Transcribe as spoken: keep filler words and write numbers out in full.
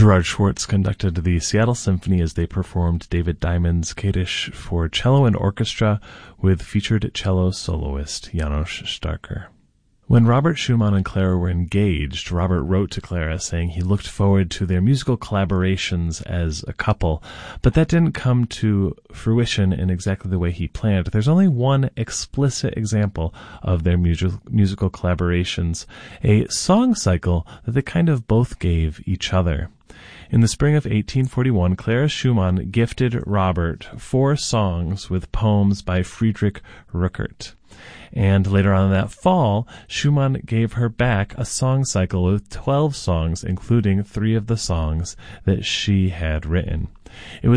Gerard Schwartz conducted the Seattle Symphony as they performed David Diamond's Kaddish for cello and orchestra with featured cello soloist Janos Starker. When Robert Schumann and Clara were engaged, Robert wrote to Clara saying he looked forward to their musical collaborations as a couple, but that didn't come to fruition in exactly the way he planned. There's only one explicit example of their musical musical collaborations, a song cycle that they kind of both gave each other. In the spring of eighteen forty-one, Clara Schumann gifted Robert four songs with poems by Friedrich Rückert. And later on that fall, Schumann gave her back a song cycle with twelve songs, including three of the songs that she had written. It was